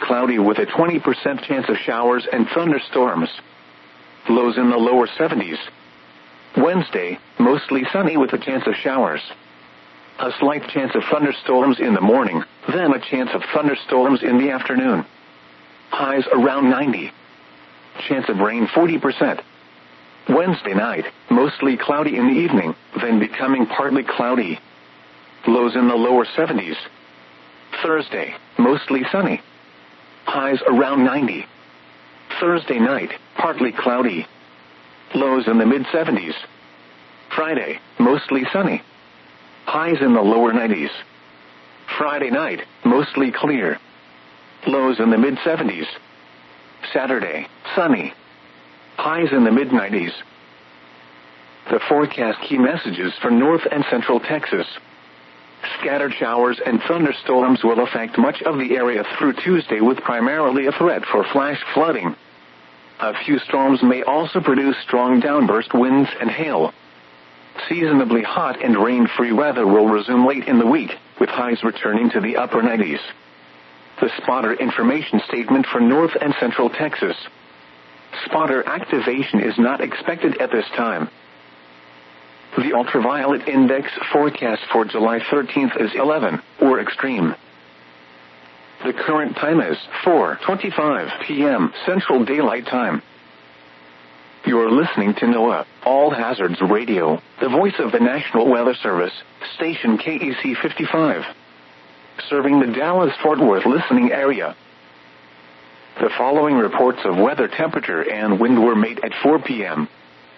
cloudy with a 20% chance of showers and thunderstorms. Lows in the lower 70s. Wednesday, mostly sunny with a chance of showers. A slight chance of thunderstorms in the morning, then a chance of thunderstorms in the afternoon. Highs around 90. Chance of rain 40%. Wednesday night, mostly cloudy in the evening, then becoming partly cloudy. Lows in the lower 70s. Thursday, mostly sunny. Highs around 90. Thursday night, partly cloudy. Lows in the mid-70s. Friday, mostly sunny. Highs in the lower 90s. Friday night, mostly clear. Lows in the mid-70s. Saturday, sunny. Highs in the mid-90s. The forecast key messages for North and Central Texas. Scattered showers and thunderstorms will affect much of the area through Tuesday with primarily a threat for flash flooding. A few storms may also produce strong downburst winds and hail. Seasonably hot and rain-free weather will resume late in the week, with highs returning to the upper 90s. The spotter information statement for North and Central Texas. Spotter activation is not expected at this time. The ultraviolet index forecast for July 13th is 11, or extreme. The current time is 4:25 p.m. Central Daylight Time. You're listening to NOAA, All Hazards Radio, the voice of the National Weather Service, station KEC 55. Serving the Dallas-Fort Worth listening area. The following reports of weather temperature and wind were made at 4 p.m.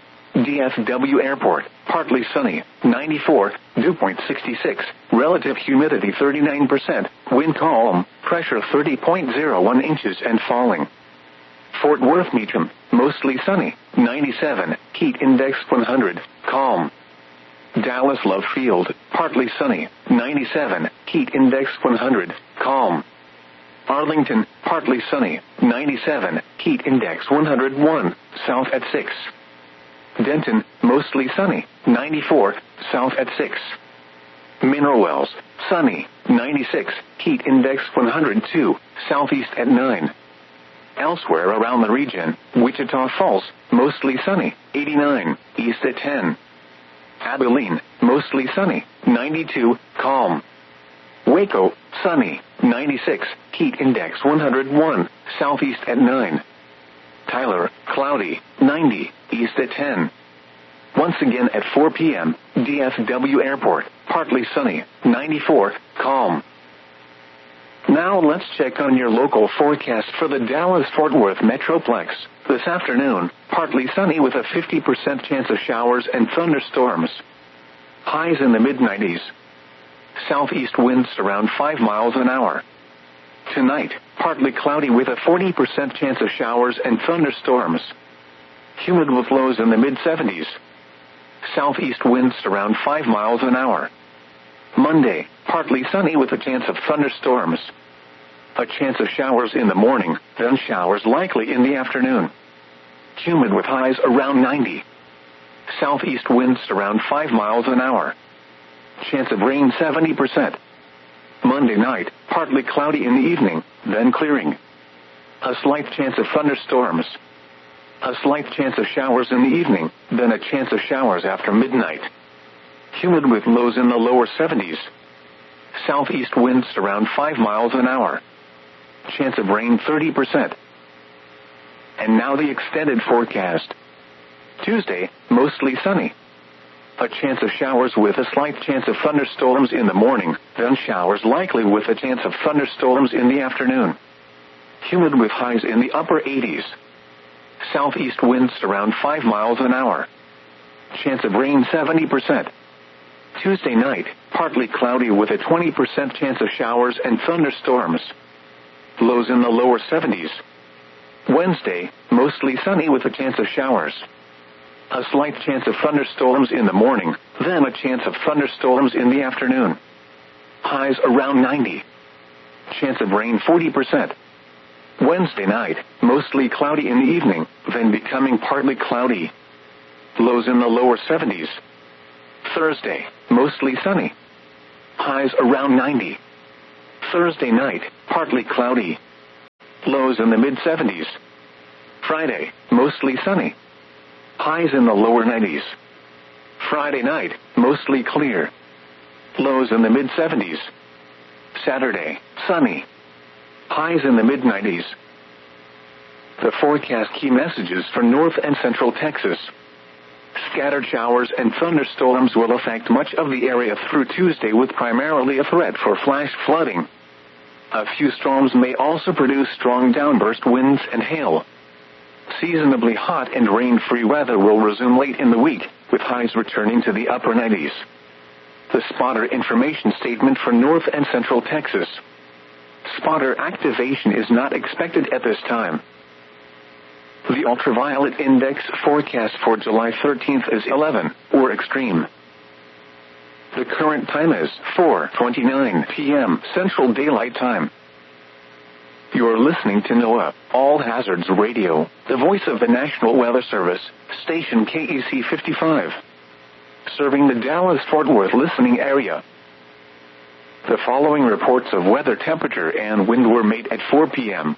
DFW Airport, partly sunny, 94, dew point 66, relative humidity 39%, wind calm, pressure 30.01 inches and falling. Fort Worth Meacham, mostly sunny, 97, heat index 100, calm. Dallas Love Field, partly sunny, 97, heat index 100, calm. Arlington, partly sunny, 97, heat index 101, south at 6. Denton, mostly sunny, 94, south at 6. Mineral Wells, sunny, 96, heat index 102, southeast at 9. Elsewhere around the region, Wichita Falls, mostly sunny, 89, east at 10. Abilene, mostly sunny, 92, calm. Waco, sunny, 96, heat index 101, southeast at 9. Tyler, cloudy, 90, east at 10. Once again at 4 p.m., DFW Airport, partly sunny, 94, calm. Now let's check on your local forecast for the Dallas-Fort Worth Metroplex. This afternoon, partly sunny with a 50% chance of showers and thunderstorms. Highs in the mid-90s. Southeast winds around 5 miles an hour. Tonight, partly cloudy with a 40% chance of showers and thunderstorms. Humid with lows in the mid-70s. Southeast winds around 5 miles an hour. Monday, partly sunny with a chance of thunderstorms. A chance of showers in the morning, then showers likely in the afternoon. Humid with highs around 90. Southeast winds around 5 miles an hour. Chance of rain 70%. Monday night, partly cloudy in the evening, then clearing. A slight chance of thunderstorms. A slight chance of showers in the evening, then a chance of showers after midnight. Humid with lows in the lower 70s. Southeast winds around 5 miles an hour. Chance of rain 30%. And now the extended forecast. Tuesday, mostly sunny. A chance of showers with a slight chance of thunderstorms in the morning, then showers likely with a chance of thunderstorms in the afternoon. Humid with highs in the upper 80s. Southeast winds around 5 miles an hour. Chance of rain 70%. Tuesday night, partly cloudy with a 20% chance of showers and thunderstorms. Lows in the lower 70s. Wednesday, mostly sunny with a chance of showers. A slight chance of thunderstorms in the morning, then a chance of thunderstorms in the afternoon. Highs around 90. Chance of rain 40%. Wednesday night, mostly cloudy in the evening, then becoming partly cloudy. Lows in the lower 70s. Thursday, mostly sunny. Highs around 90. Thursday night, partly cloudy. Lows in the mid-70s. Friday, mostly sunny. Highs in the lower 90s. Friday night, mostly clear. Lows in the mid-70s. Saturday, sunny. Highs in the mid-90s. The forecast key messages for North and Central Texas. Scattered showers and thunderstorms will affect much of the area through Tuesday, with primarily a threat for flash flooding. A few storms may also produce strong downburst winds and hail. Seasonably hot and rain-free weather will resume late in the week, with highs returning to the upper 90s. The spotter information statement for North and Central Texas. Spotter activation is not expected at this time. The ultraviolet index forecast for July 13th is 11, or extreme. The current time is 4:29 p.m. Central Daylight Time. You're listening to NOAA All Hazards Radio, the voice of the National Weather Service, station KEC 55. Serving the Dallas-Fort Worth listening area. The following reports of weather, temperature, and wind were made at 4 p.m.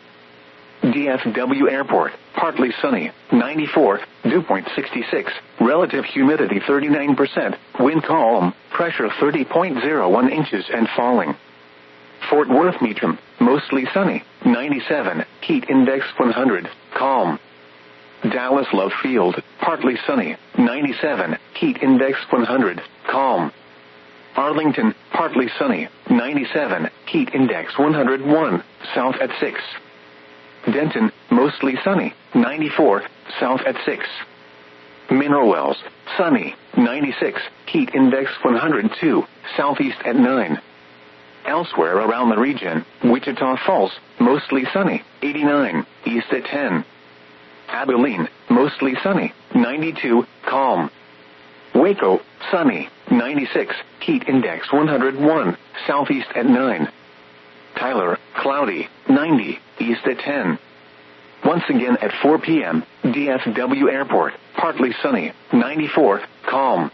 DFW Airport, partly sunny, 94, dew point 66, relative humidity 39%, wind calm, pressure 30.01 inches and falling. Fort Worth Meacham, mostly sunny, 97, heat index 100, calm. Dallas Love Field, partly sunny, 97, heat index 100, calm. Arlington, partly sunny, 97, heat index 101, south at 6. Denton, mostly sunny, 94, south at 6. Mineral Wells, sunny, 96, heat index 102, southeast at 9. Elsewhere around the region, Wichita Falls, mostly sunny, 89, east at 10. Abilene, mostly sunny, 92, calm. Waco, sunny, 96, heat index 101, southeast at 9. Tyler, cloudy, 90, east at 10. Once again at 4 p.m., DFW Airport, partly sunny, 94, calm.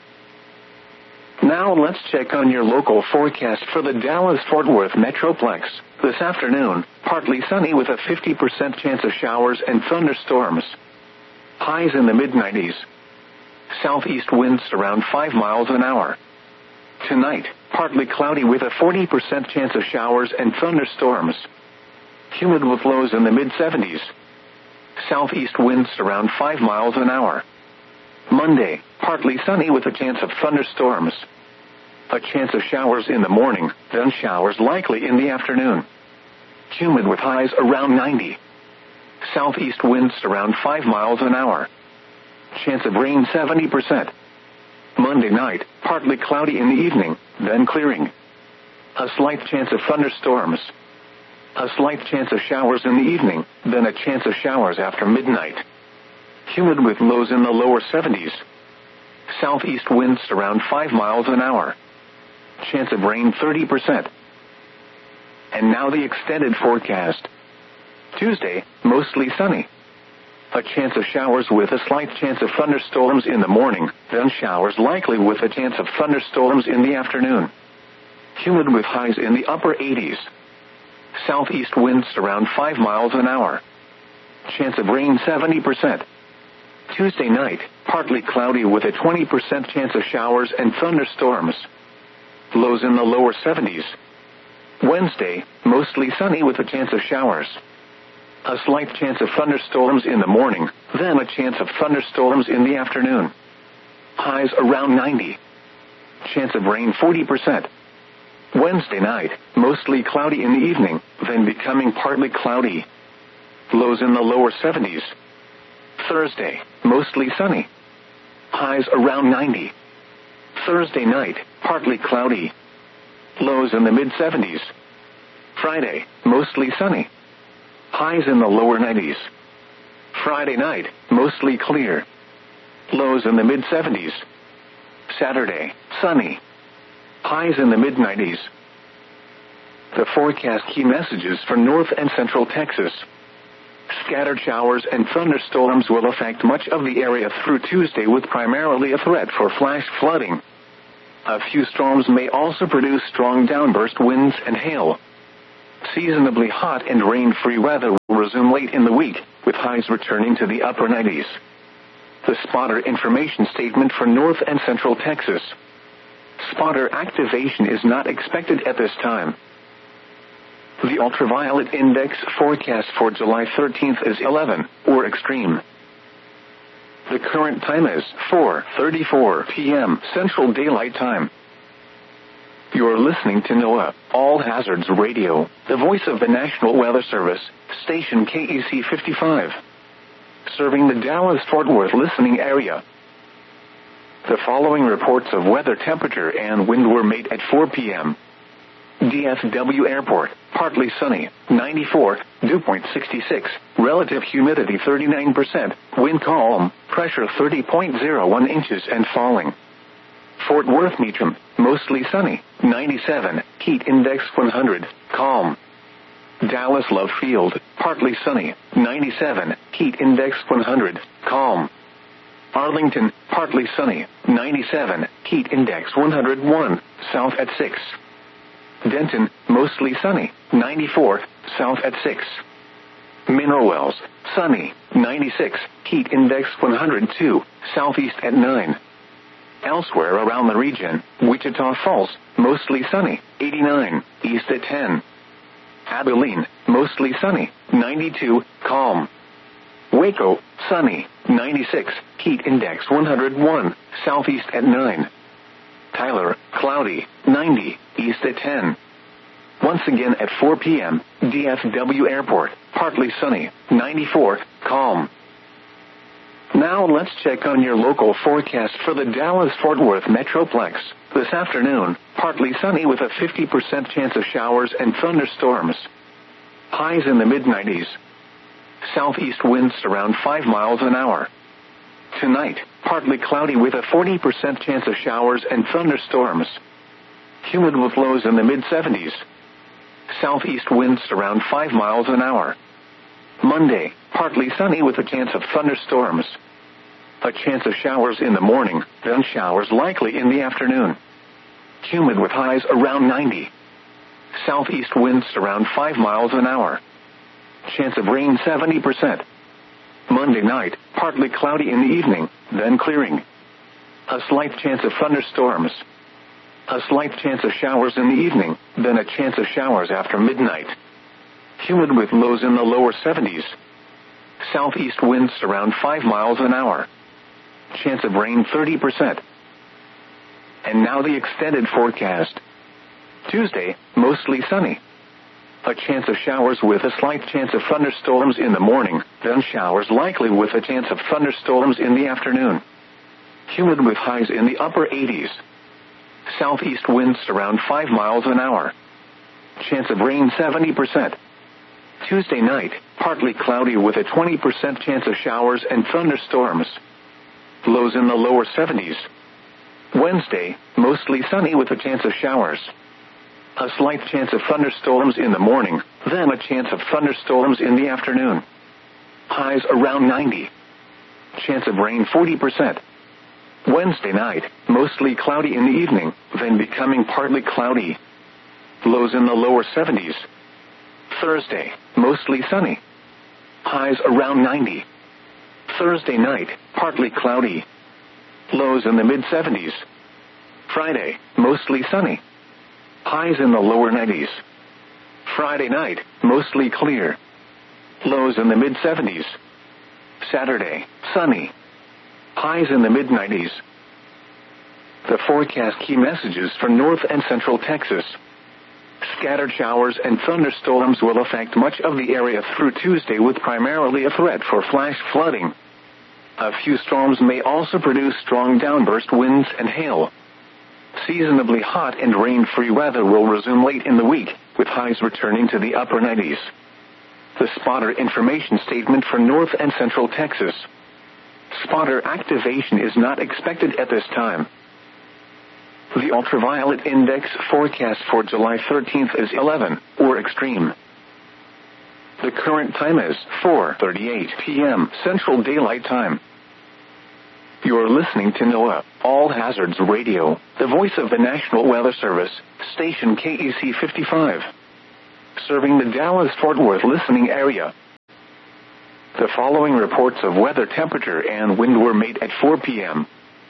Now let's check on your local forecast for the Dallas-Fort Worth Metroplex. This afternoon, partly sunny with a 50% chance of showers and thunderstorms. Highs in the mid-90s. Southeast winds around 5 miles an hour. Tonight, partly cloudy with a 40% chance of showers and thunderstorms. Humid with lows in the mid-70s. Southeast winds around 5 miles an hour. Monday, partly sunny with a chance of thunderstorms. A chance of showers in the morning, then showers likely in the afternoon. Humid with highs around 90. Southeast winds around 5 miles an hour. Chance of rain 70%. Monday night, partly cloudy in the evening, then clearing. A slight chance of thunderstorms. A slight chance of showers in the evening, then a chance of showers after midnight. Humid with lows in the lower 70s. Southeast winds around 5 miles an hour. Chance of rain 30%. And now the extended forecast. Tuesday, mostly sunny. A chance of showers with a slight chance of thunderstorms in the morning, then showers likely with a chance of thunderstorms in the afternoon. Humid with highs in the upper 80s. Southeast winds around 5 miles an hour. Chance of rain 70%. Tuesday night, partly cloudy with a 20% chance of showers and thunderstorms. Lows in the lower 70s. Wednesday, mostly sunny with a chance of showers. A slight chance of thunderstorms in the morning, then a chance of thunderstorms in the afternoon. Highs around 90. Chance of rain 40%. Wednesday night, mostly cloudy in the evening, then becoming partly cloudy. Lows in the lower 70s. Thursday, mostly sunny. Highs around 90. Thursday night, partly cloudy. Lows in the mid-70s. Friday, mostly sunny. Highs in the lower 90s. Friday night, mostly clear. Lows in the mid-70s. Saturday, sunny. Highs in the mid-90s. The forecast key messages for North and Central Texas. Scattered showers and thunderstorms will affect much of the area through Tuesday, with primarily a threat for flash flooding. A few storms may also produce strong downburst winds and hail. Seasonably hot and rain-free weather will resume late in the week, with highs returning to the upper 90s. The spotter information statement for North and Central Texas. Spotter activation is not expected at this time. The ultraviolet index forecast for July 13th is 11, or extreme. The current time is 4:34 p.m. Central Daylight Time. You're listening to NOAA, All Hazards Radio, the voice of the National Weather Service, station KEC 55. Serving the Dallas-Fort Worth listening area. The following reports of weather temperature and wind were made at 4 p.m. DFW Airport, partly sunny, 94, dew point 66, relative humidity 39%, wind calm, pressure 30.01 inches and falling. Fort Worth Meacham, mostly sunny, 97, heat index 100, calm. Dallas Love Field, partly sunny, 97, heat index 100, calm. Arlington, partly sunny, 97, heat index 101, south at 6. Denton, mostly sunny, 94, south at 6. Mineral Wells, sunny, 96, heat index 102, southeast at 9. Elsewhere around the region, Wichita Falls, mostly sunny, 89, east at 10. Abilene, mostly sunny, 92, calm. Waco, sunny, 96, heat index 101, southeast at 9. Tyler, cloudy, 90, east at 10. Once again at 4 p.m., DFW Airport, partly sunny, 94, calm. Now let's check on your local forecast for the Dallas-Fort Worth Metroplex. This afternoon, partly sunny with a 50% chance of showers and thunderstorms. Highs in the mid-90s. Southeast winds around 5 miles an hour. Tonight, partly cloudy with a 40% chance of showers and thunderstorms. Humid with lows in the mid-70s. Southeast winds around 5 miles an hour. Monday, partly sunny with a chance of thunderstorms. A chance of showers in the morning, then showers likely in the afternoon. Humid with highs around 90. Southeast winds around 5 miles an hour. Chance of rain 70%. Monday night, partly cloudy in the evening, then clearing. A slight chance of thunderstorms. A slight chance of showers in the evening, then a chance of showers after midnight. Humid with lows in the lower 70s. Southeast winds around 5 miles an hour. Chance of rain 30%. And now the extended forecast. Tuesday, mostly sunny. A chance of showers with a slight chance of thunderstorms in the morning, then showers likely with a chance of thunderstorms in the afternoon. Humid with highs in the upper 80s. Southeast winds around 5 miles an hour. Chance of rain 70%. Tuesday night, partly cloudy with a 20% chance of showers and thunderstorms. Lows in the lower 70s. Wednesday, mostly sunny with a chance of showers. A slight chance of thunderstorms in the morning, then a chance of thunderstorms in the afternoon. Highs around 90. Chance of rain 40%. Wednesday night, mostly cloudy in the evening, then becoming partly cloudy. Lows in the lower 70s. Thursday, mostly sunny. Highs around 90. Thursday night, partly cloudy. Lows in the mid-70s. Friday, mostly sunny. Highs in the lower 90s. Friday night, mostly clear. Lows in the mid-70s. Saturday, sunny. Highs in the mid-90s. The forecast key messages for North and Central Texas. Scattered showers and thunderstorms will affect much of the area through Tuesday with primarily a threat for flash flooding. A few storms may also produce strong downburst winds and hail. Seasonably hot and rain-free weather will resume late in the week, with highs returning to the upper 90s. The spotter information statement for North and Central Texas. Spotter activation is not expected at this time. The ultraviolet index forecast for July 13th is 11, or extreme. The current time is 4:38 p.m. Central Daylight Time. You're listening to NOAA, All Hazards Radio, the voice of the National Weather Service, station KEC 55. Serving the Dallas-Fort Worth listening area. The following reports of weather, temperature, and wind were made at 4 p.m.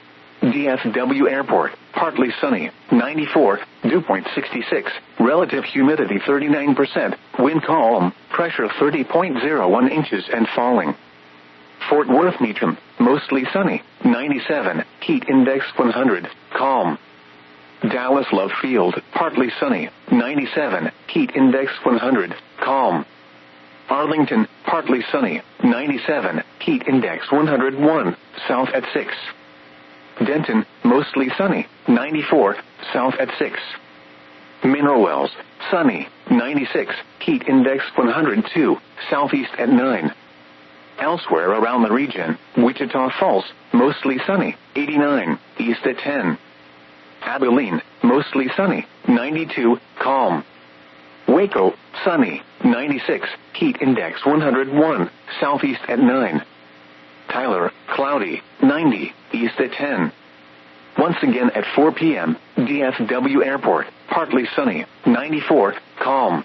DFW Airport, partly sunny, 94, dew point 66, relative humidity 39%, wind calm, pressure 30.01 inches and falling. Fort Worth Meacham, mostly sunny, 97, heat index 100, calm. Dallas Love Field, partly sunny, 97, heat index 100, calm. Arlington, partly sunny, 97, heat index 101, south at 6. Denton, mostly sunny, 94, south at 6. Mineral Wells, sunny, 96, heat index 102, southeast at 9. Elsewhere around the region, Wichita Falls, mostly sunny, 89, east at 10. Abilene, mostly sunny, 92, calm. Waco, sunny, 96, heat index 101, southeast at 9. Tyler, cloudy, 90, east at 10. Once again at 4 p.m., DFW Airport, partly sunny, 94, calm.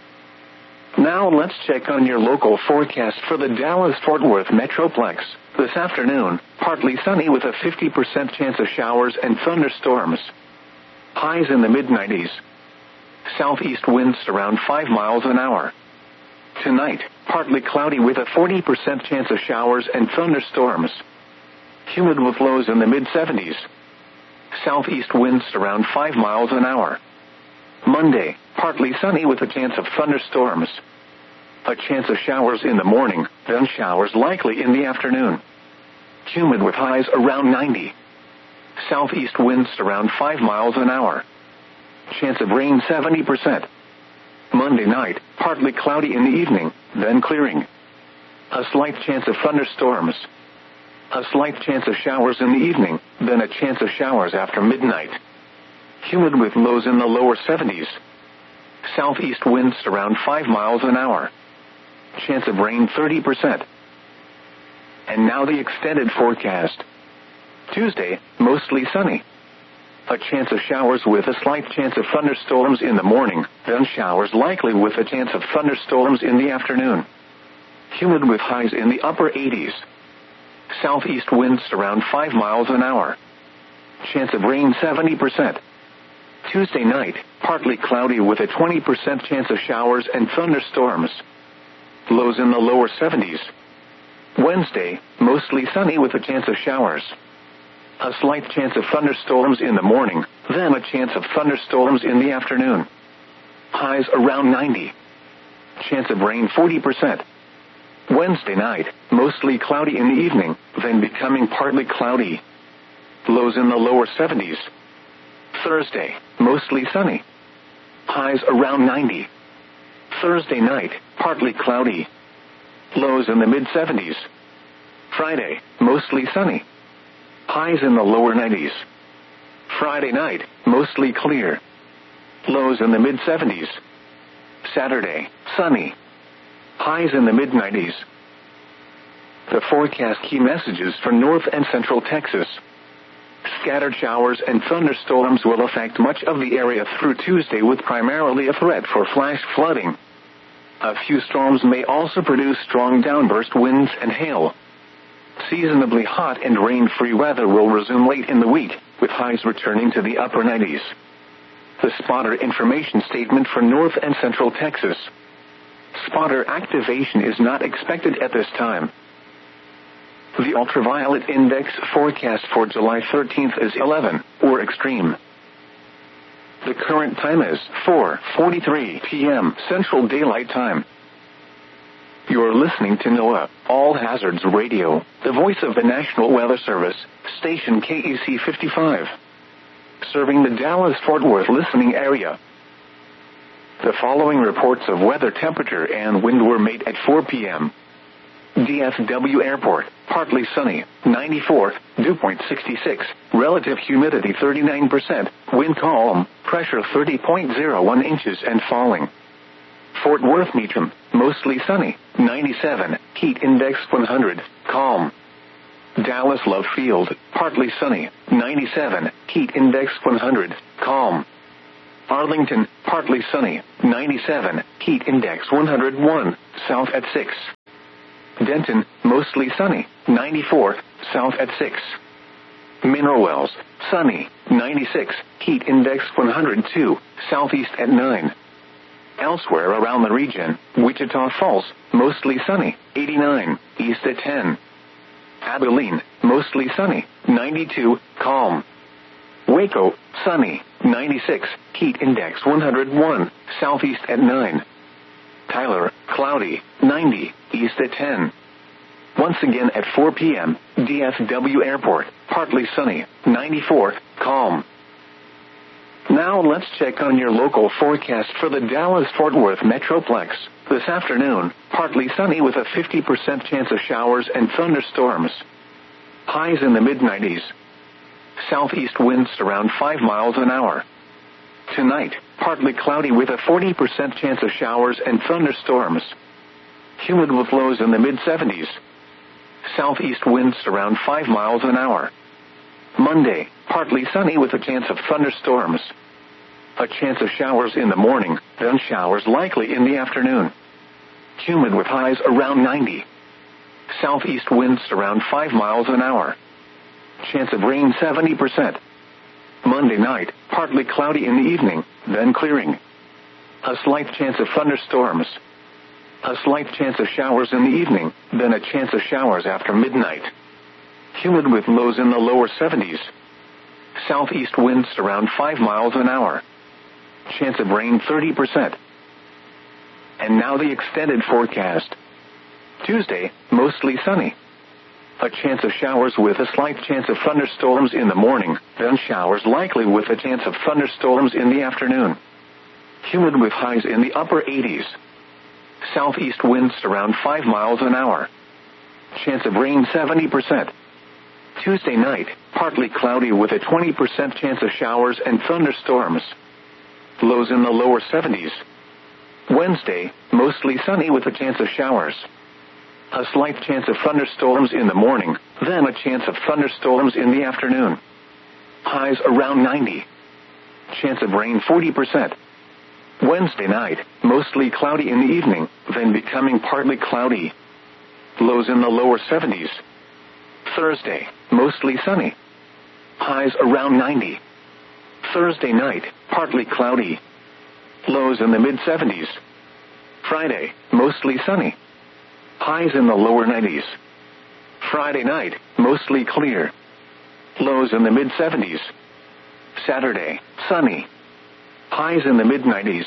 Now let's check on your local forecast for the Dallas-Fort Worth Metroplex. This afternoon, partly sunny with a 50% chance of showers and thunderstorms. Highs in the mid-90s. Southeast winds around 5 miles an hour. Tonight, partly cloudy with a 40% chance of showers and thunderstorms. Humid with lows in the mid-70s. Southeast winds around 5 miles an hour. Monday, partly sunny with a chance of thunderstorms. A chance of showers in the morning, then showers likely in the afternoon. Humid with highs around 90. Southeast winds around 5 miles an hour. Chance of rain 70%. Monday night, partly cloudy in the evening, then clearing. A slight chance of thunderstorms. A slight chance of showers in the evening, then a chance of showers after midnight. Humid with lows in the lower 70s. Southeast winds around 5 miles an hour. Chance of rain 30%. And now the extended forecast. Tuesday, mostly sunny. A chance of showers with a slight chance of thunderstorms in the morning, then showers likely with a chance of thunderstorms in the afternoon. Humid with highs in the upper 80s. Southeast winds around 5 miles an hour. Chance of rain 70%. Tuesday night, partly cloudy with a 20% chance of showers and thunderstorms. Lows in the lower 70s. Wednesday, mostly sunny with a chance of showers. A slight chance of thunderstorms in the morning, then a chance of thunderstorms in the afternoon. Highs around 90. Chance of rain 40%. Wednesday night, mostly cloudy in the evening, then becoming partly cloudy. Lows in the lower 70s. Thursday, mostly sunny. Highs around 90. Thursday night, partly cloudy. Lows in the mid-70s. Friday, mostly sunny. Highs in the lower 90s. Friday night, mostly clear. Lows in the mid-70s. Saturday, sunny. Highs in the mid-90s. The forecast key messages for North and Central Texas. Scattered showers and thunderstorms will affect much of the area through Tuesday with primarily a threat for flash flooding. A few storms may also produce strong downburst winds and hail. Seasonably hot and rain-free weather will resume late in the week, with highs returning to the upper 90s. The spotter information statement for North and Central Texas. Spotter activation is not expected at this time. The ultraviolet index forecast for July 13th is 11, or extreme. The current time is 4:43 p.m. Central Daylight Time. You're listening to NOAA, All Hazards Radio, the voice of the National Weather Service, station KEC 55. Serving the Dallas-Fort Worth listening area. The following reports of weather, temperature, and wind were made at 4 p.m. DFW Airport, partly sunny, 94, dew point 66, relative humidity 39%, wind calm, pressure 30.01 inches and falling. Fort Worth Meacham, mostly sunny, 97, heat index 100, calm. Dallas Love Field, partly sunny, 97, heat index 100, calm. Arlington, partly sunny, 97, heat index 101, south at 6. Denton, mostly sunny, 94, south at 6. Mineral Wells, sunny, 96, heat index 102, southeast at 9. Elsewhere around the region, Wichita Falls, mostly sunny, 89, east at 10. Abilene, mostly sunny, 92, calm. Waco, sunny, 96, heat index 101, southeast at 9. Tyler, cloudy, 90, east at 10. Once again at 4 p.m., DFW Airport, partly sunny, 94, calm. Now let's check on your local forecast for the Dallas-Fort Worth Metroplex. This afternoon, partly sunny with a 50% chance of showers and thunderstorms. Highs in the mid-90s. Southeast winds around 5 miles an hour. Tonight, partly cloudy with a 40% chance of showers and thunderstorms. Humid with lows in the mid-70s. Southeast winds around 5 miles an hour. Monday, partly sunny with a chance of thunderstorms. A chance of showers in the morning, then showers likely in the afternoon. Humid with highs around 90. Southeast winds around 5 miles an hour. Chance of rain 70%. Monday night, partly cloudy in the evening, then clearing. A slight chance of thunderstorms. A slight chance of showers in the evening, then a chance of showers after midnight. Humid with lows in the lower 70s. Southeast winds around 5 miles an hour. Chance of rain 30%. And now the extended forecast. Tuesday, mostly sunny. A chance of showers with a slight chance of thunderstorms in the morning, then showers likely with a chance of thunderstorms in the afternoon. Humid with highs in the upper 80s. Southeast winds around 5 miles an hour. Chance of rain 70%. Tuesday night, partly cloudy with a 20% chance of showers and thunderstorms. Lows in the lower 70s. Wednesday, mostly sunny with a chance of showers. A slight chance of thunderstorms in the morning, then a chance of thunderstorms in the afternoon. Highs around 90. Chance of rain 40%. Wednesday night, mostly cloudy in the evening, then becoming partly cloudy. Lows in the lower 70s. Thursday, mostly sunny. Highs around 90. Thursday night, partly cloudy. Lows in the mid-70s. Friday, mostly sunny. Highs in the lower 90s. Friday night, mostly clear. Lows in the mid-70s. Saturday, sunny. Highs in the mid-90s.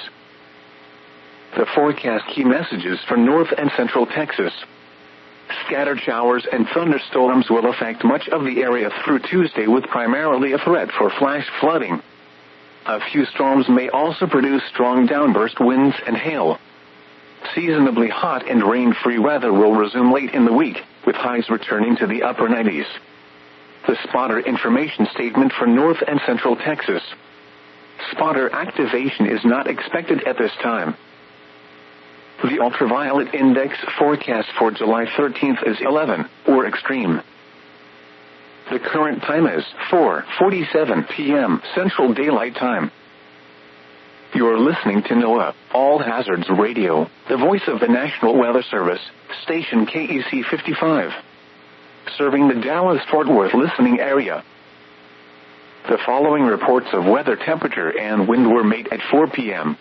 The forecast key messages for North and Central Texas. Scattered showers and thunderstorms will affect much of the area through Tuesday with primarily a threat for flash flooding. A few storms may also produce strong downburst winds and hail. Seasonably hot and rain-free weather will resume late in the week, with highs returning to the upper 90s. The spotter information statement for North and Central Texas. Spotter activation is not expected at this time. The ultraviolet index forecast for July 13th is 11, or extreme. The current time is 4:47 p.m. Central Daylight Time. You're listening to NOAA, All Hazards Radio, the voice of the National Weather Service, station KEC 55. Serving the Dallas-Fort Worth listening area. The following reports of weather temperature and wind were made at 4 p.m.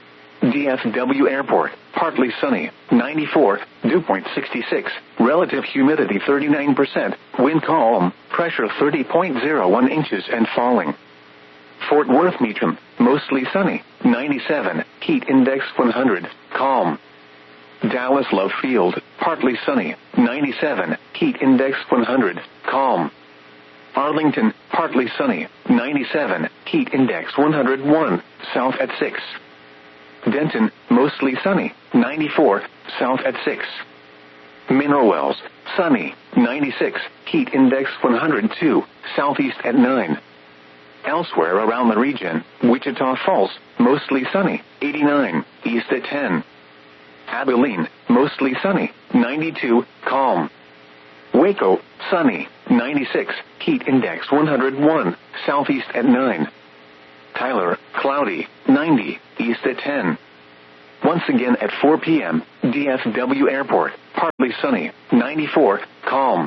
DFW Airport, partly sunny, 94, dew point 66, relative humidity 39%, wind calm, pressure 30.01 inches and falling. Fort Worth Meacham, mostly sunny, 97, heat index 100, calm. Dallas Love Field, partly sunny, 97, heat index 100, calm. Arlington, partly sunny, 97, heat index 101, south at 6. Denton, mostly sunny, 94, south at 6. Mineral Wells, sunny, 96, heat index 102, southeast at 9. Elsewhere around the region, Wichita Falls, mostly sunny, 89, east at 10. Abilene, mostly sunny, 92, calm. Waco, sunny, 96, heat index 101, southeast at 9. Tyler, cloudy, 90, east at 10. Once again at 4 p.m., DFW Airport, partly sunny, 94, calm.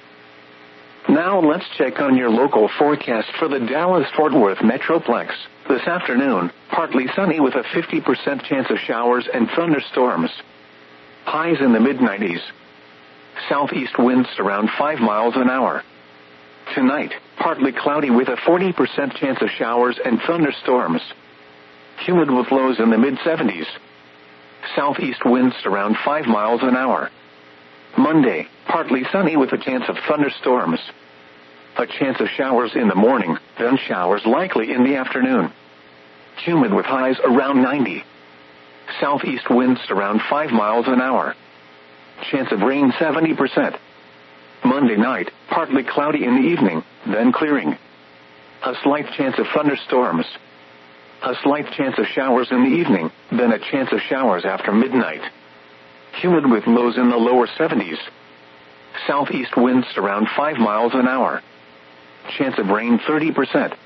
Now let's check on your local forecast for the Dallas-Fort Worth Metroplex. This afternoon, partly sunny with a 50% chance of showers and thunderstorms. Highs in the mid-90s. Southeast winds around 5 miles an hour. Tonight, partly cloudy with a 40% chance of showers and thunderstorms. Humid with lows in the mid-70s. Southeast winds around 5 miles an hour. Monday, partly sunny with a chance of thunderstorms. A chance of showers in the morning, then showers likely in the afternoon. Humid with highs around 90. Southeast winds around 5 miles an hour. Chance of rain 70%. Monday night, partly cloudy in the evening, then clearing. A slight chance of thunderstorms. A slight chance of showers in the evening, then a chance of showers after midnight. Humid with lows in the lower 70s. Southeast winds around 5 miles an hour. Chance of rain 30%.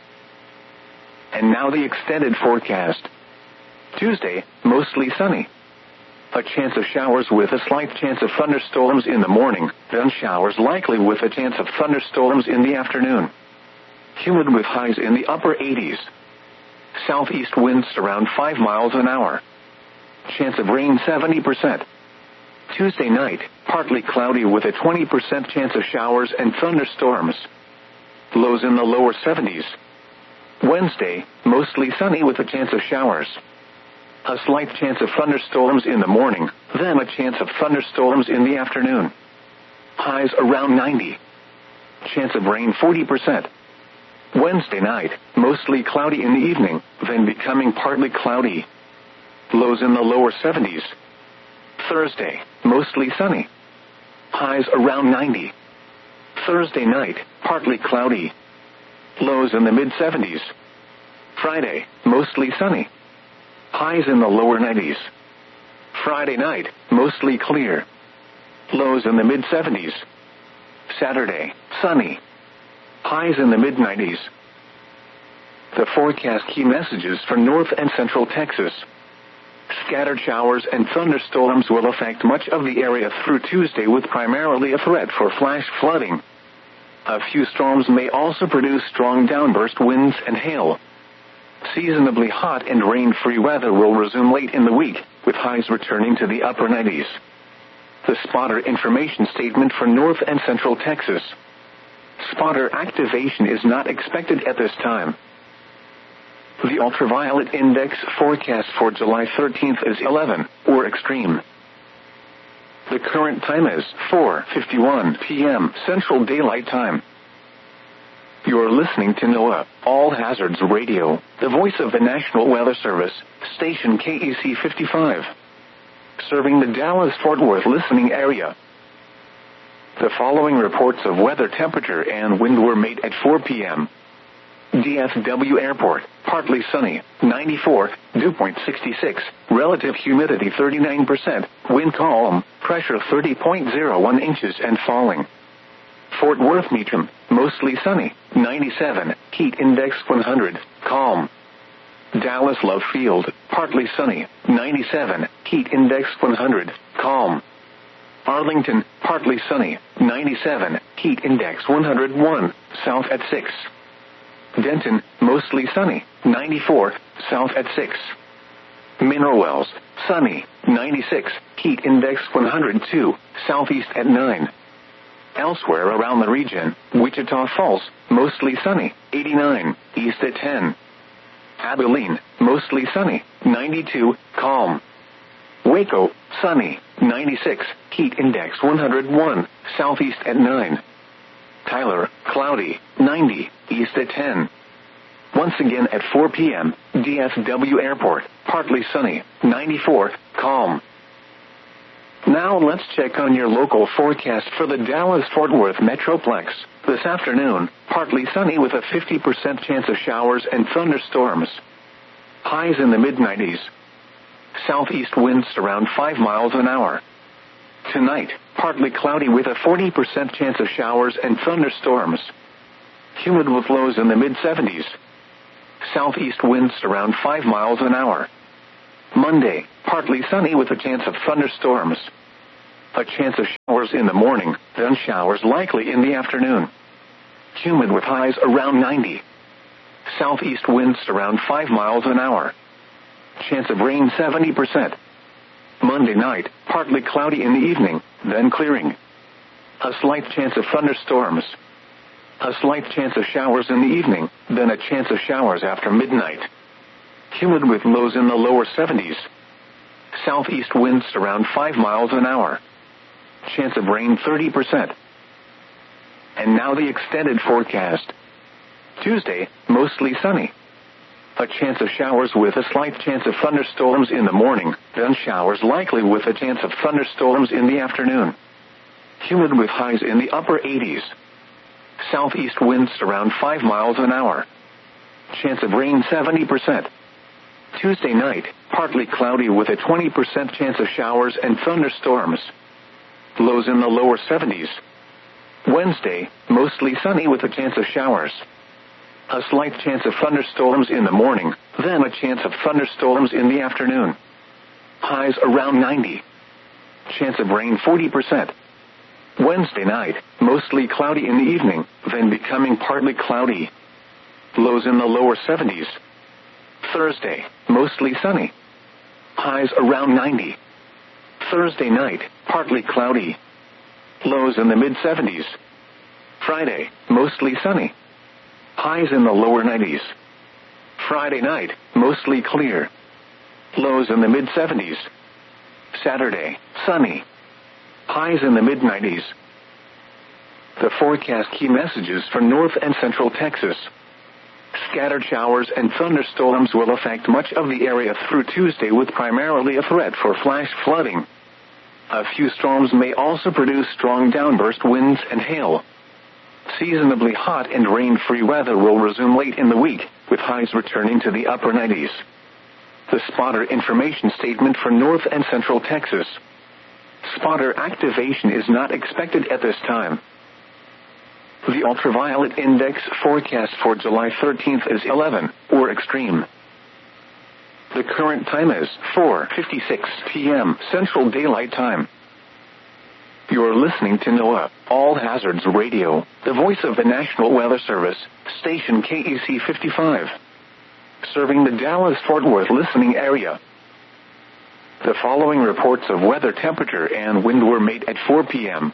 And now the extended forecast. Tuesday, mostly sunny. A chance of showers with a slight chance of thunderstorms in the morning, then showers likely with a chance of thunderstorms in the afternoon. Humid with highs in the upper 80s. Southeast winds around 5 miles an hour. Chance of rain 70%. Tuesday night, partly cloudy with a 20% chance of showers and thunderstorms. Lows in the lower 70s. Wednesday, mostly sunny with a chance of showers. A slight chance of thunderstorms in the morning, then a chance of thunderstorms in the afternoon. Highs around 90. Chance of rain 40%. Wednesday night, mostly cloudy in the evening, then becoming partly cloudy. Lows in the lower 70s. Thursday, mostly sunny. Highs around 90. Thursday night, partly cloudy. Lows in the mid-70s. Friday, mostly sunny. Highs in the lower 90s. Friday night, mostly clear. Lows in the mid-70s. Saturday, sunny. Highs in the mid-90s. The forecast key messages for North and Central Texas. Scattered showers and thunderstorms will affect much of the area through Tuesday with primarily a threat for flash flooding. A few storms may also produce strong downburst winds and hail. Seasonably hot and rain-free weather will resume late in the week, with highs returning to the upper 90s. The spotter information statement for North and Central Texas. Spotter activation is not expected at this time. The ultraviolet index forecast for July 13th is 11, or extreme. The current time is 4:51 p.m. Central Daylight Time. You're listening to NOAA, All Hazards Radio, the voice of the National Weather Service, station KEC 55. Serving the Dallas-Fort Worth listening area. The following reports of weather temperature and wind were made at 4 p.m. DFW Airport, partly sunny, 94, dew point 66, relative humidity 39%, wind calm, pressure 30.01 inches and falling. Fort Worth Meacham, mostly sunny, 97, heat index 100, calm. Dallas Love Field, partly sunny, 97, heat index 100, calm. Arlington, partly sunny, 97, heat index 101, south at 6. Denton, mostly sunny, 94, south at 6. Mineral Wells, sunny, 96, heat index 102, southeast at 9. Elsewhere around the region, Wichita Falls, mostly sunny, 89, east at 10. Abilene, mostly sunny, 92, calm. Waco, sunny, 96, heat index 101, southeast at 9. Tyler, cloudy, 90, east at 10. Once again at 4 p.m., DFW Airport, partly sunny, 94, calm. Now let's check on your local forecast for the Dallas-Fort Worth Metroplex. This afternoon, partly sunny with a 50% chance of showers and thunderstorms. Highs in the mid-90s. Southeast winds around 5 miles an hour. Tonight, partly cloudy with a 40% chance of showers and thunderstorms. Humid with lows in the mid-70s. Southeast winds around 5 miles an hour. Monday, partly sunny with a chance of thunderstorms. A chance of showers in the morning, then showers likely in the afternoon. Humid with highs around 90. Southeast winds around 5 miles an hour. Chance of rain 70%. Monday night, partly cloudy in the evening, then clearing. A slight chance of thunderstorms. A slight chance of showers in the evening, then a chance of showers after midnight. Humid with lows in the lower 70s. Southeast winds around 5 miles an hour. Chance of rain 30%. And now the extended forecast. Tuesday, mostly sunny. A chance of showers with a slight chance of thunderstorms in the morning, then showers likely with a chance of thunderstorms in the afternoon. Humid with highs in the upper 80s. Southeast winds around 5 miles an hour. Chance of rain 70%. Tuesday night, partly cloudy with a 20% chance of showers and thunderstorms. Lows in the lower 70s. Wednesday, mostly sunny with a chance of showers. A slight chance of thunderstorms in the morning, then a chance of thunderstorms in the afternoon. Highs around 90. Chance of rain 40%. Wednesday night, mostly cloudy in the evening, then becoming partly cloudy. Lows in the lower 70s. Thursday, mostly sunny. Highs around 90. Thursday night, partly cloudy. Lows in the mid-70s. Friday, mostly sunny. Highs in the lower 90s. Friday night, mostly clear. Lows in the mid-70s. Saturday, sunny. Highs in the mid-90s. The forecast key messages for North and Central Texas. Scattered showers and thunderstorms will affect much of the area through Tuesday with primarily a threat for flash flooding. A few storms may also produce strong downburst winds and hail. Seasonably hot and rain-free weather will resume late in the week, with highs returning to the upper 90s. The spotter information statement for North and Central Texas. Spotter activation is not expected at this time. The ultraviolet index forecast for July 13th is 11, or extreme. The current time is 4:56 p.m. Central Daylight Time. You're listening to NOAA, All Hazards Radio, the voice of the National Weather Service, station KEC 55. Serving the Dallas-Fort Worth listening area. The following reports of weather temperature and wind were made at 4 p.m.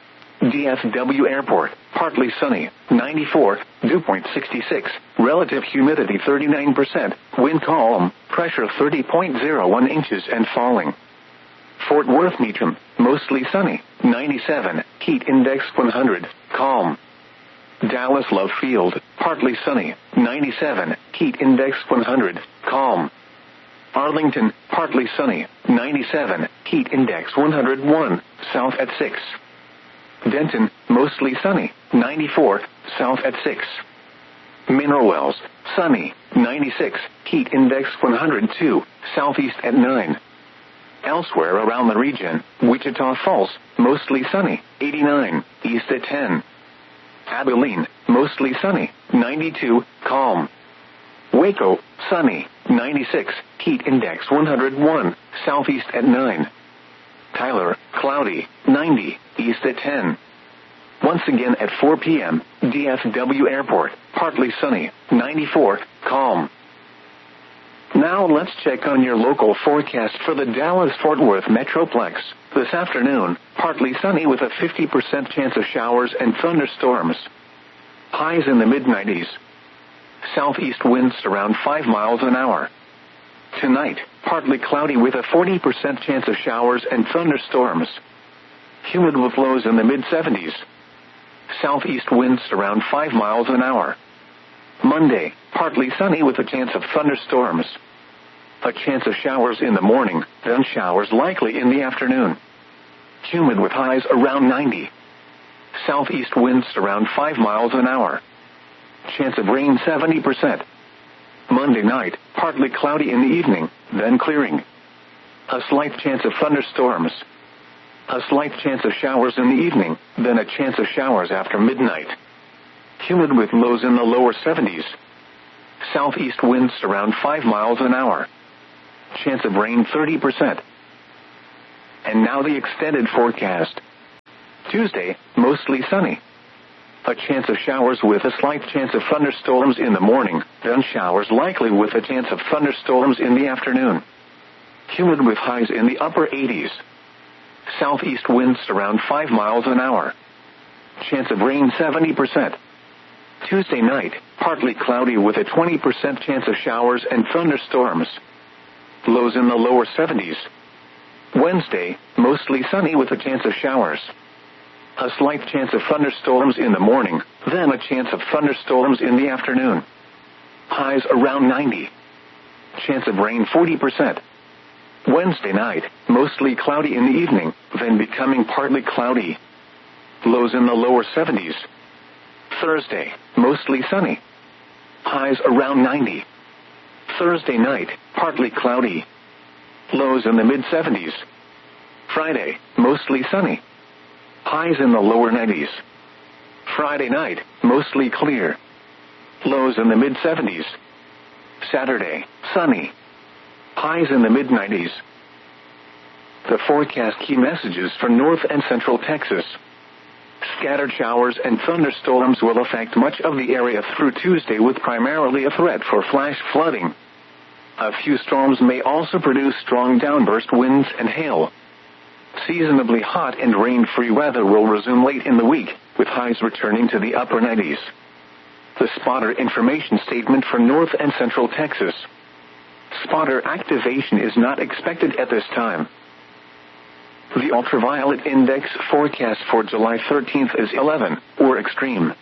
DFW Airport, partly sunny, 94, dew point 66, relative humidity 39%, wind calm, pressure 30.01 inches and falling. Fort Worth Meacham, mostly sunny, 97, heat index 100, calm. Dallas Love Field, partly sunny, 97, heat index 100, calm. Arlington, partly sunny, 97, heat index 101, south at 6. Denton, mostly sunny, 94, south at 6. Mineral Wells, sunny, 96, heat index 102, southeast at 9. Elsewhere around the region, Wichita Falls, mostly sunny, 89, east at 10. Abilene, mostly sunny, 92, calm. Waco, sunny, 96, heat index 101, southeast at 9. Tyler, cloudy, 90, east at 10. Once again at 4 p.m., DFW Airport, partly sunny, 94, calm. Now let's check on your local forecast for the Dallas-Fort Worth Metroplex. This afternoon, partly sunny with a 50% chance of showers and thunderstorms. Highs in the mid-90s. Southeast winds around 5 miles an hour. Tonight, partly cloudy with a 40% chance of showers and thunderstorms. Humid with lows in the mid-70s. Southeast winds around 5 miles an hour. Monday, partly sunny with a chance of thunderstorms. A chance of showers in the morning, then showers likely in the afternoon. Humid with highs around 90. Southeast winds around 5 miles an hour. Chance of rain 70%. Monday night, partly cloudy in the evening, then clearing. A slight chance of thunderstorms. A slight chance of showers in the evening, then a chance of showers after midnight. Humid with lows in the lower 70s. Southeast winds around 5 miles an hour. chance of rain 30%. And now the extended forecast. Tuesday, mostly sunny. A chance of showers with a slight chance of thunderstorms in the morning, then showers likely with a chance of thunderstorms in the afternoon. Humid with highs in the upper 80s. Southeast winds around 5 miles an hour. Chance of rain 70%. Tuesday night, partly cloudy with a 20% chance of showers and thunderstorms. Lows in the lower 70s. Wednesday, mostly sunny with a chance of showers. A slight chance of thunderstorms in the morning, then a chance of thunderstorms in the afternoon. Highs around 90. Chance of rain 40%. Wednesday night, mostly cloudy in the evening, then becoming partly cloudy. Lows in the lower 70s. Thursday, mostly sunny. Highs around 90. Thursday night, partly cloudy. Lows in the mid-70s. Friday, mostly sunny. Highs in the lower 90s. Friday night, mostly clear. Lows in the mid-70s. Saturday, sunny. Highs in the mid-90s. The forecast key messages for North and Central Texas. Scattered showers and thunderstorms will affect much of the area through Tuesday with primarily a threat for flash flooding. A few storms may also produce strong downburst winds and hail. Seasonably hot and rain-free weather will resume late in the week, with highs returning to the upper 90s. The spotter information statement for North and Central Texas. Spotter activation is not expected at this time. The ultraviolet index forecast for July 13th is 11, or extreme.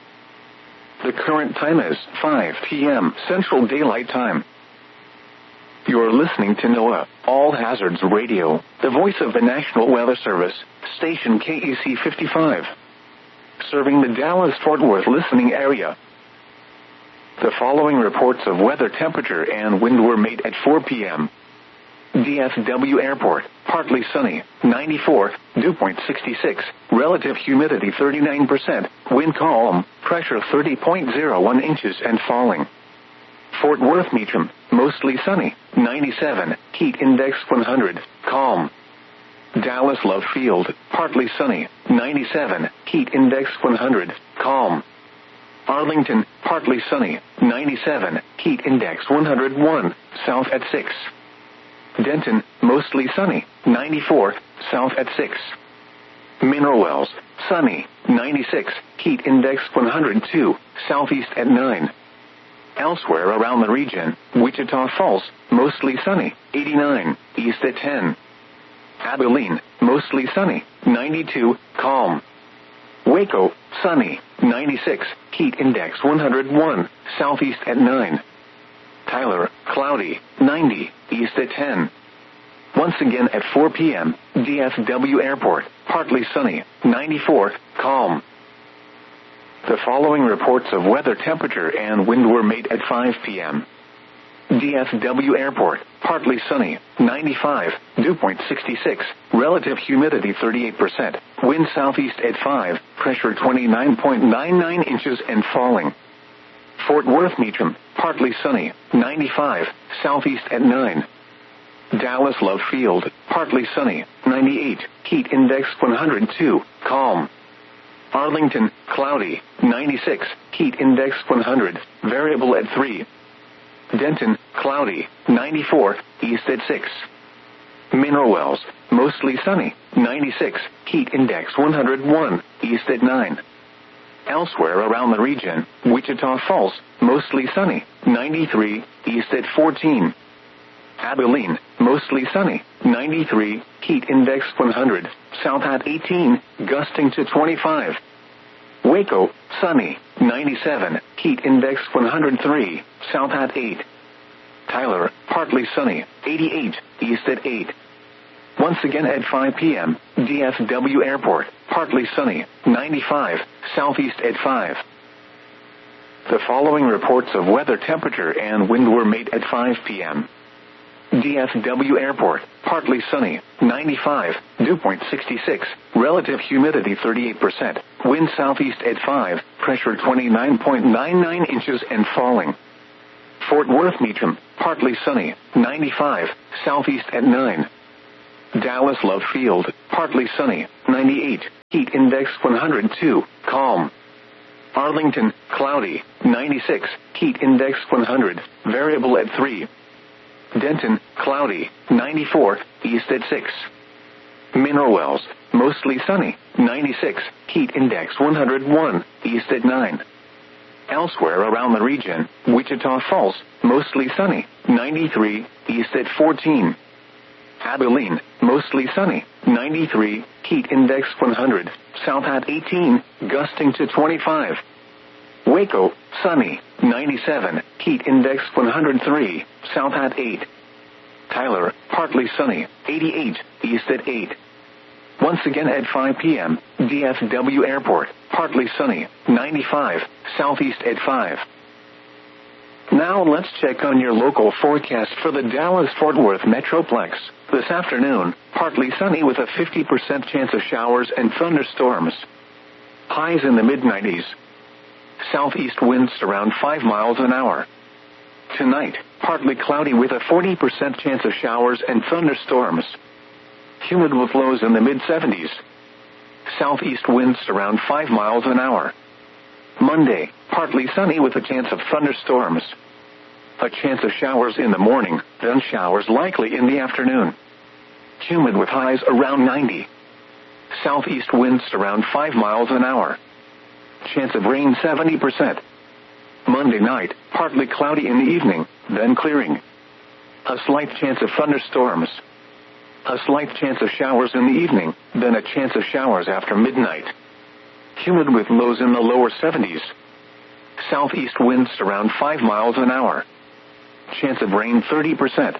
The current time is 5 p.m. Central Daylight Time. You're listening to NOAA, All Hazards Radio, the voice of the National Weather Service, station KEC 55. Serving the Dallas-Fort Worth listening area. The following reports of weather temperature and wind were made at 4 p.m. DFW Airport, partly sunny, 94, dew point 66, relative humidity 39%, wind calm, pressure 30.01 inches and falling. Fort Worth Meacham, mostly sunny, 97, heat index 100, calm. Dallas Love Field, partly sunny, 97, heat index 100, calm. Arlington, partly sunny, 97, heat index 101, south at 6. Denton, mostly sunny, 94, south at 6. Mineral Wells, sunny, 96, heat index 102, southeast at 9. Elsewhere around the region, Wichita Falls, mostly sunny, 89, east at 10. Abilene, mostly sunny, 92, calm. Waco, sunny, 96, heat index 101, southeast at 9. Tyler, cloudy, 90, east at 10. Once again at 4 p.m., DFW Airport, partly sunny, 94, calm. The following reports of weather temperature and wind were made at 5 p.m. DFW Airport, partly sunny, 95, dew point 66, relative humidity 38%, wind southeast at 5, pressure 29.99 inches and falling. Fort Worth Meacham, partly sunny, 95, southeast at 9. Dallas Love Field, partly sunny, 98, heat index 102, calm. Arlington, cloudy, 96, heat index 100, variable at 3. Denton, cloudy, 94, east at 6. Mineral Wells, mostly sunny, 96, heat index 101, east at 9. Elsewhere around the region, Wichita Falls, mostly sunny, 93, east at 14. Abilene, mostly sunny, 93, heat index 100, south at 18, gusting to 25. Waco, sunny, 97, heat index 103, south at 8. Tyler, partly sunny, 88, east at 8. Once again at 5 p.m., DFW Airport, partly sunny, 95, southeast at 5. The following reports of weather temperature and wind were made at 5 p.m. DFW Airport, partly sunny, 95, dew point 66, relative humidity 38%, wind southeast at 5, pressure 29.99 inches and falling. Fort Worth Meacham, partly sunny, 95, southeast at 9. Dallas Love Field, partly sunny, 98, heat index 102, calm. Arlington, cloudy, 96, heat index 100, variable at 3. Denton, cloudy, 94, east at 6. Mineral Wells, mostly sunny, 96, heat index 101, east at 9. Elsewhere around the region, Wichita Falls, mostly sunny, 93, east at 14. Abilene, mostly sunny, 93, heat index 100, south at 18, gusting to 25. Waco, sunny, 97, heat index 103, south at 8. Tyler, partly sunny, 88, east at 8. Once again at 5 p.m., DFW Airport, partly sunny, 95, southeast at 5. Now let's check on your local forecast for the Dallas-Fort Worth Metroplex. This afternoon, partly sunny with a 50% chance of showers and thunderstorms. Highs in the mid-90s. Southeast winds around 5 miles an hour. Tonight, partly cloudy with a 40% chance of showers and thunderstorms. Humid with lows in the mid-70s. Southeast winds around 5 miles an hour. Monday, partly sunny with a chance of thunderstorms. A chance of showers in the morning, then showers likely in the afternoon. Humid with highs around 90. Southeast winds around 5 miles an hour. Chance of rain 70%. Monday night, partly cloudy in the evening, then clearing. A slight chance of thunderstorms. A slight chance of showers in the evening, then a chance of showers after midnight. Humid with lows in the lower 70s. Southeast winds around 5 miles an hour. Chance of rain 30%.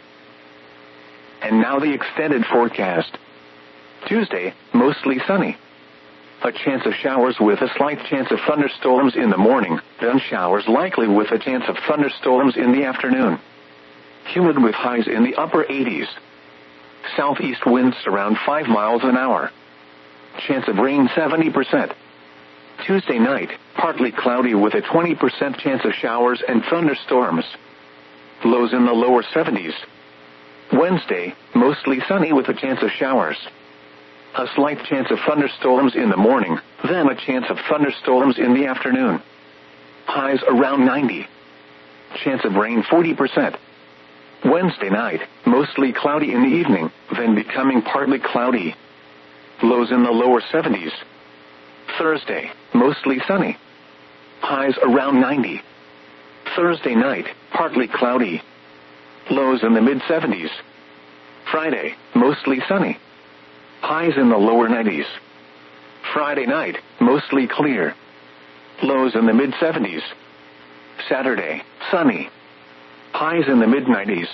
And now the extended forecast. Tuesday, mostly sunny. A chance of showers with a slight chance of thunderstorms in the morning, then showers likely with a chance of thunderstorms in the afternoon. Humid with highs in the upper 80s. Southeast winds around 5 miles an hour. Chance of rain 70%. Tuesday night, partly cloudy with a 20% chance of showers and thunderstorms. Lows in the lower 70s. Wednesday, mostly sunny with a chance of showers. A slight chance of thunderstorms in the morning, then a chance of thunderstorms in the afternoon. Highs around 90. Chance of rain 40%. Wednesday night, mostly cloudy in the evening, then becoming partly cloudy. Lows in the lower 70s. Thursday, mostly sunny. Highs around 90. Thursday night, partly cloudy. Lows in the mid-70s. Friday, mostly sunny. Highs in the lower 90s. Friday night, mostly clear. Lows in the mid-70s. Saturday, sunny. Highs in the mid-90s.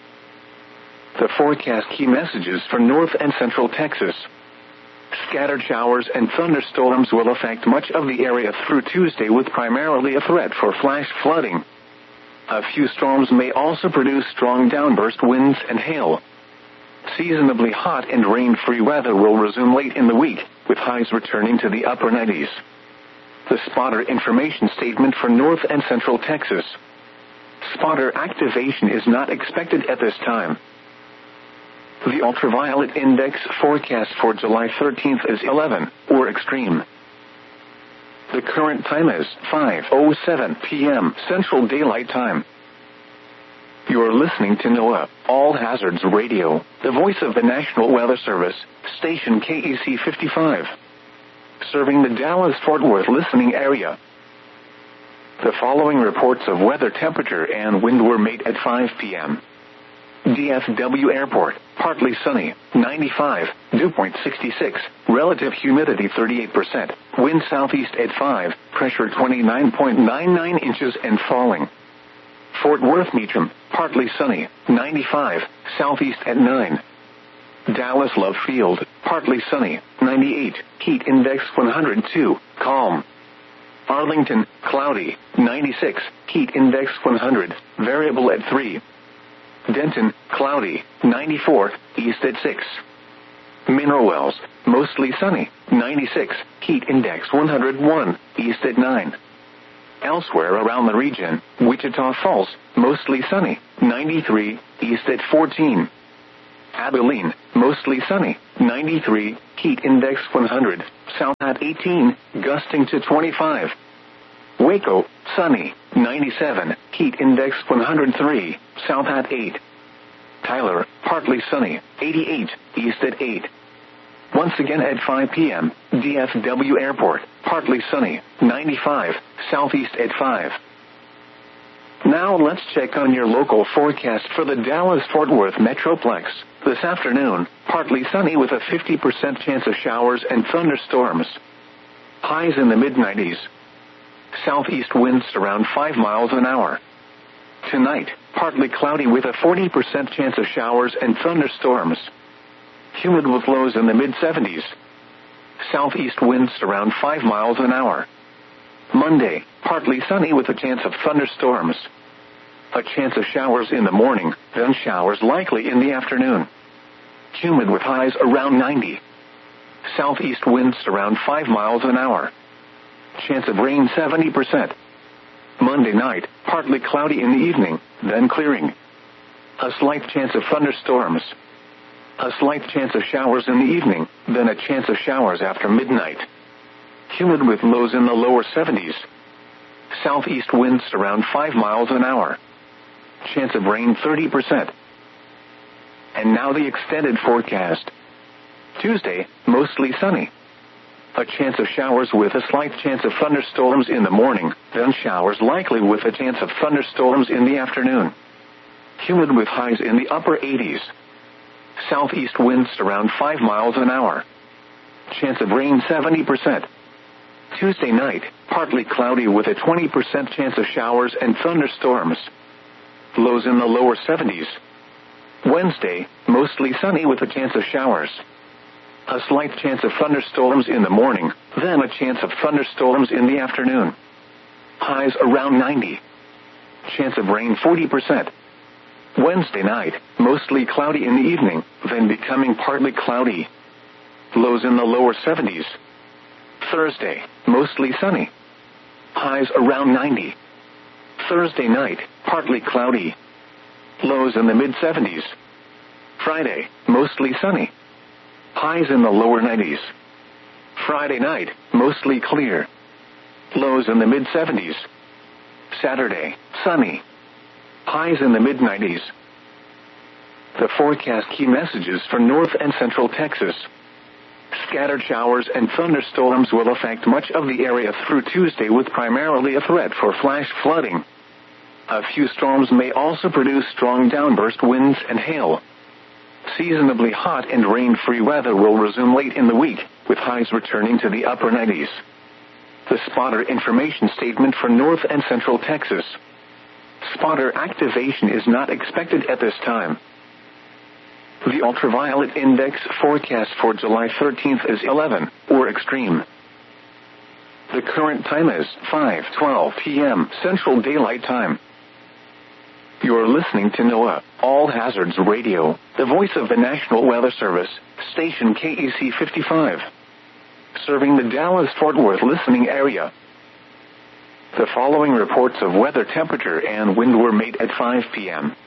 The forecast key messages for North and Central Texas. Scattered showers and thunderstorms will affect much of the area through Tuesday with primarily a threat for flash flooding. A few storms may also produce strong downburst winds and hail. Seasonably hot and rain-free weather will resume late in the week, with highs returning to the upper 90s. The spotter information statement for North and Central Texas. Spotter activation is not expected at this time. The ultraviolet index forecast for July 13th is 11, or extreme. The current time is 5:07 p.m. Central Daylight Time. You're listening to NOAA, All Hazards Radio, the voice of the National Weather Service, station KEC 55. Serving the Dallas-Fort Worth listening area. The following reports of weather temperature and wind were made at 5 p.m. DFW Airport, partly sunny, 95, dew point 66, relative humidity 38%, wind southeast at 5, pressure 29.99 inches and falling. Fort Worth Meacham, partly sunny, 95, southeast at 9. Dallas Love Field, partly sunny, 98, heat index 102, calm. Arlington, cloudy, 96, heat index 100, variable at 3. Denton, cloudy, 94, east at 6. Mineral Wells, mostly sunny, 96, heat index 101, east at 9. Elsewhere around the region, Wichita Falls, mostly sunny, 93, east at 14. Abilene, mostly sunny, 93, heat index 100, south at 18, gusting to 25. Waco, sunny, 97, heat index 103, south at 8. Tyler, partly sunny, 88, east at 8. Once again at 5 p.m., DFW Airport, partly sunny, 95, southeast at 5. Now let's check on your local forecast for the Dallas-Fort Worth Metroplex. This afternoon, partly sunny with a 50% chance of showers and thunderstorms. Highs in the mid-90s. Southeast winds around 5 miles an hour. Tonight, partly cloudy with a 40% chance of showers and thunderstorms. Humid with lows in the mid-70s. Southeast winds around 5 miles an hour. Monday, partly sunny with a chance of thunderstorms. A chance of showers in the morning, then showers likely in the afternoon. Humid with highs around 90. Southeast winds around 5 miles an hour. Chance of rain 70%. Monday night, partly cloudy in the evening, then clearing. A slight chance of thunderstorms. A slight chance of showers in the evening, then a chance of showers after midnight. Humid with lows in the lower 70s. Southeast winds around 5 miles an hour. Chance of rain 30%. And now the extended forecast. Tuesday, mostly sunny. A chance of showers with a slight chance of thunderstorms in the morning, then showers likely with a chance of thunderstorms in the afternoon. Humid with highs in the upper 80s. Southeast winds around 5 miles an hour. Chance of rain 70%. Tuesday night, partly cloudy with a 20% chance of showers and thunderstorms. Lows in the lower 70s. Wednesday, mostly sunny with a chance of showers. A slight chance of thunderstorms in the morning, then a chance of thunderstorms in the afternoon. Highs around 90. Chance of rain 40%. Wednesday night, mostly cloudy in the evening, then becoming partly cloudy. Lows in the lower 70s. Thursday, mostly sunny. Highs around 90. Thursday night, partly cloudy. Lows in the mid-70s. Friday, mostly sunny. Highs in the lower 90s. Friday night, mostly clear. Lows in the mid-70s. Saturday, sunny. Highs in the mid-90s. The forecast key messages for North and Central Texas. Scattered showers and thunderstorms will affect much of the area through Tuesday with primarily a threat for flash flooding. A few storms may also produce strong downburst winds and hail. Seasonably hot and rain-free weather will resume late in the week, with highs returning to the upper 90s. The spotter information statement for North and Central Texas. Spotter activation is not expected at this time. The ultraviolet index forecast for July 13th is 11, or extreme. The current time is 5:12 p.m. Central Daylight Time. You're listening to NOAA, All Hazards Radio, the voice of the National Weather Service, station KEC 55. Serving the Dallas-Fort Worth listening area. The following reports of weather temperature and wind were made at 5 p.m.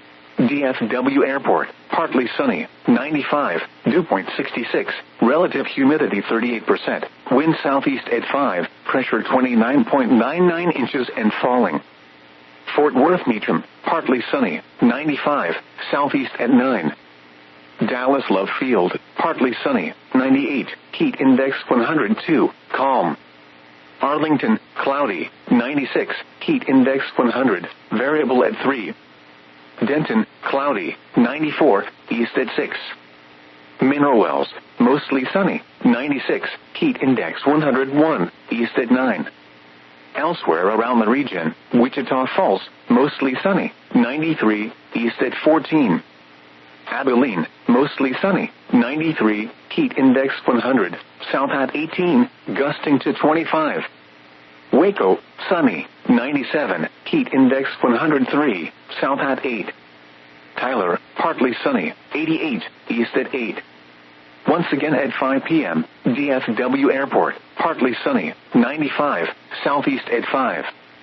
DFW Airport, partly sunny, 95, dew point 66, relative humidity 38%, wind southeast at 5, pressure 29.99 inches and falling. Fort Worth Meacham, partly sunny, 95, southeast at 9. Dallas Love Field, partly sunny, 98, heat index 102, calm. Arlington, cloudy, 96, heat index 100, variable at 3. Denton, cloudy, 94, east at 6. Mineral Wells, mostly sunny, 96, heat index 101, east at 9. Elsewhere around the region, Wichita Falls, mostly sunny, 93, east at 14. Abilene, mostly sunny, 93, heat index 100, south at 18, gusting to 25. Waco, sunny, 97, heat index 103, south at 8. Tyler, partly sunny, 88, east at 8. Once again at 5 p.m., DFW Airport, partly sunny, 95, southeast at 5.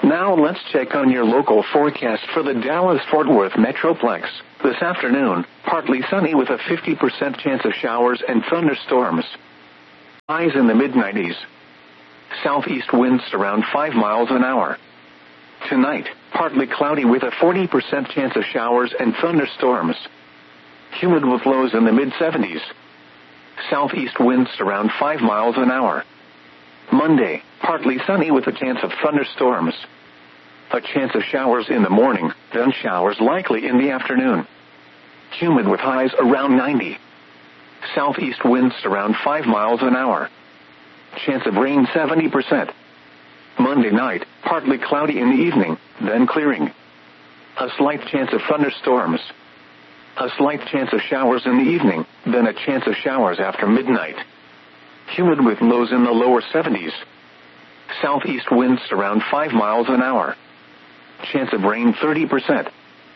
Now let's check on your local forecast for the Dallas-Fort Worth Metroplex. This afternoon, partly sunny with a 50% chance of showers and thunderstorms. Highs in the mid-90s. Southeast winds around 5 miles an hour. Tonight, partly cloudy with a 40% chance of showers and thunderstorms. Humid with lows in the mid-70s. Southeast winds around 5 miles an hour. Monday, partly sunny with a chance of thunderstorms. A chance of showers in the morning, then showers likely in the afternoon. Humid with highs around 90. Southeast winds around 5 miles an hour. Chance of rain 70%. Monday night, partly cloudy in the evening, then clearing. A slight chance of thunderstorms. A slight chance of showers in the evening, then a chance of showers after midnight. Humid with lows in the lower 70s. Southeast winds around 5 miles an hour. Chance of rain 30%.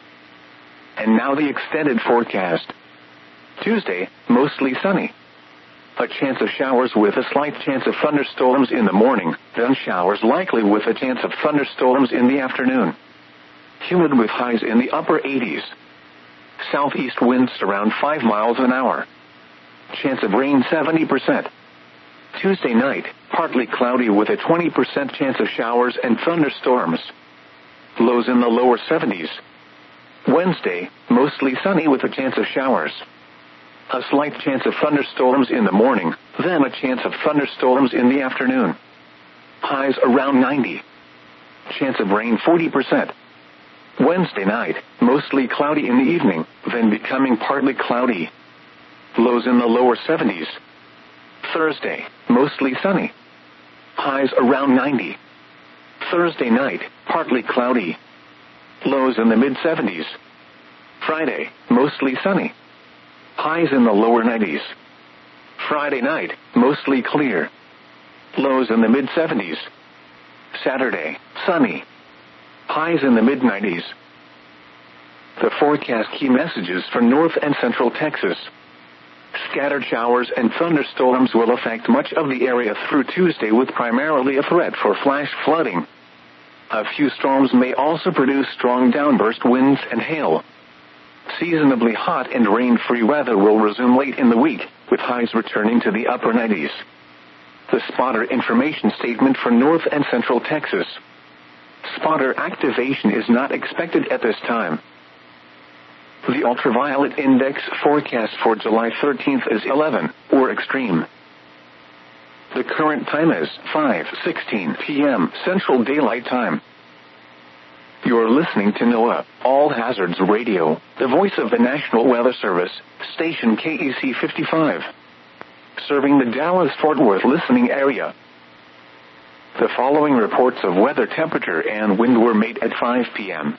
And now the extended forecast. Tuesday, mostly sunny. A chance of showers with a slight chance of thunderstorms in the morning, then showers likely with a chance of thunderstorms in the afternoon. Humid with highs in the upper 80s. Southeast winds around 5 miles an hour. Chance of rain 70%. Tuesday night, partly cloudy with a 20% chance of showers and thunderstorms. Lows in the lower 70s. Wednesday, mostly sunny with a chance of showers. A slight chance of thunderstorms in the morning, then a chance of thunderstorms in the afternoon. Highs around 90. Chance of rain 40%. Wednesday night, mostly cloudy in the evening, then becoming partly cloudy. Lows in the lower 70s. Thursday, mostly sunny. Highs around 90. Thursday night, partly cloudy. Lows in the mid-70s. Friday, mostly sunny. Highs in the lower 90s. Friday night, mostly clear. Lows in the mid-70s. Saturday, sunny. Highs in the mid-90s. The forecast key messages for North and Central Texas. Scattered showers and thunderstorms will affect much of the area through Tuesday with primarily a threat for flash flooding. A few storms may also produce strong downburst winds and hail. Seasonably hot and rain-free weather will resume late in the week, with highs returning to the upper 90s. The spotter information statement for North and Central Texas. Spotter activation is not expected at this time. The ultraviolet index forecast for July 13th is 11, or extreme. The current time is 5:16 p.m. Central Daylight Time. You're listening to NOAA, All Hazards Radio, the voice of the National Weather Service, station KEC 55. Serving the Dallas-Fort Worth listening area. The following reports of weather temperature and wind were made at 5 p.m.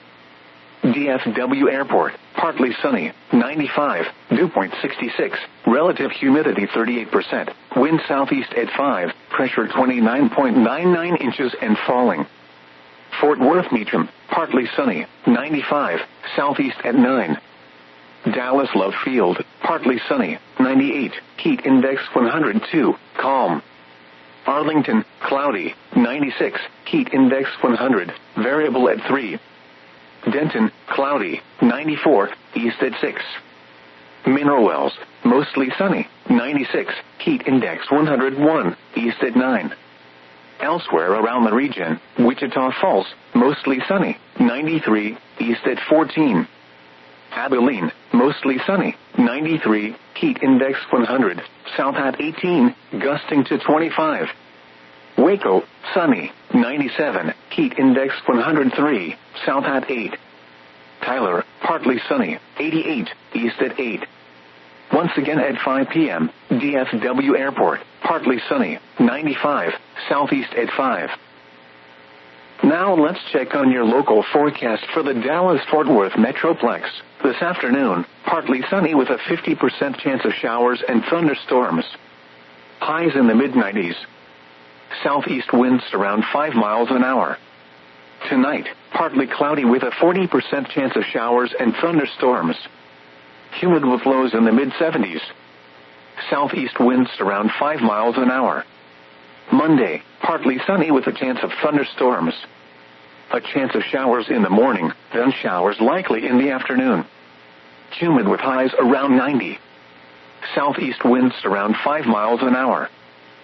DFW Airport, partly sunny, 95, dew point 66, relative humidity 38%, wind southeast at 5, pressure 29.99 inches and falling. Fort Worth Meacham, partly sunny, 95, southeast at 9. Dallas Love Field, partly sunny, 98, heat index 102, calm. Arlington, cloudy, 96, heat index 100, variable at 3. Denton, cloudy, 94, east at 6. Mineral Wells, mostly sunny, 96, heat index 101, east at 9. Elsewhere around the region, Wichita Falls, mostly sunny, 93, east at 14. Abilene, mostly sunny, 93, heat index 100, south at 18, gusting to 25. Waco, sunny, 97, heat index 103, south at 8. Tyler, partly sunny, 88, east at 8. Once again at 5 p.m., DFW Airport, partly sunny, 95, southeast at 5. Now let's check on your local forecast for the Dallas-Fort Worth Metroplex. This afternoon, partly sunny with a 50% chance of showers and thunderstorms. Highs in the mid-90s. Southeast winds around 5 miles an hour. Tonight, partly cloudy with a 40% chance of showers and thunderstorms. Humid with lows in the mid-70s. Southeast winds around 5 miles an hour. Monday, partly sunny with a chance of thunderstorms. A chance of showers in the morning, then showers likely in the afternoon. Humid with highs around 90. Southeast winds around 5 miles an hour.